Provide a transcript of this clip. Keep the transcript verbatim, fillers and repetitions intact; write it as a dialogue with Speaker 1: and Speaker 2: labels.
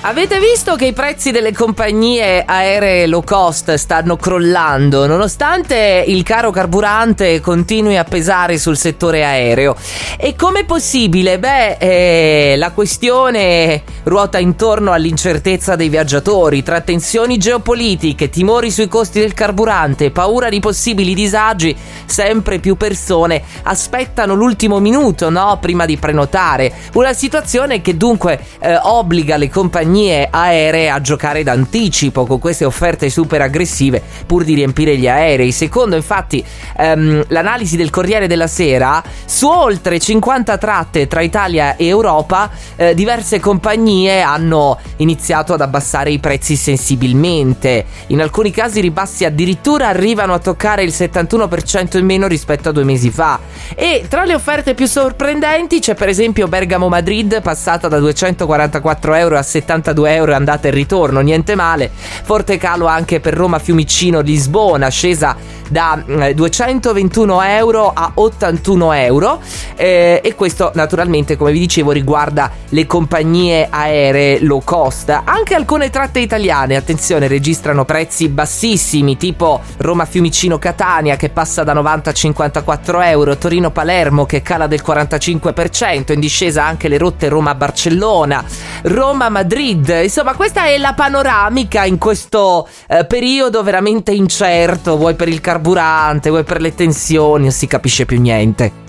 Speaker 1: Avete visto che i prezzi delle compagnie aeree low cost stanno crollando, nonostante il caro carburante continui a pesare sul settore aereo? E com'è possibile? Beh, eh, la questione ruota intorno all'incertezza dei viaggiatori, tra tensioni geopolitiche, timori sui costi del carburante, paura di possibili disagi. Sempre più persone aspettano l'ultimo minuto, no? Prima di prenotare. Una situazione che dunque eh, obbliga le compagnie aeree a giocare d'anticipo con queste offerte super aggressive pur di riempire gli aerei. Secondo infatti ehm, l'analisi del Corriere della Sera, su oltre cinquanta tratte tra Italia e Europa eh, diverse compagnie hanno iniziato ad abbassare i prezzi sensibilmente. In alcuni casi i ribassi addirittura arrivano a toccare il settantuno per cento in meno rispetto a due mesi fa. E tra le offerte più sorprendenti c'è per esempio Bergamo-Madrid, passata da duecentoquarantaquattro euro a settantadue euro andata e ritorno, niente male. Forte calo anche per Roma-Fiumicino-Lisbona, scesa da eh, duecentoventuno euro a ottantuno euro, eh, e questo naturalmente, come vi dicevo, riguarda le compagnie aeree low cost. Anche alcune tratte italiane, attenzione, registrano prezzi bassissimi, tipo Roma-Fiumicino-Catania che passa da novanta a cinquantaquattro euro, Torino-Palermo che cala del quarantacinque per cento, in discesa anche le rotte Roma-Barcellona, Roma-Madrid. Insomma, questa è la panoramica in questo eh, periodo veramente incerto, vuoi per il carburante, vuoi per le tensioni, non si capisce più niente.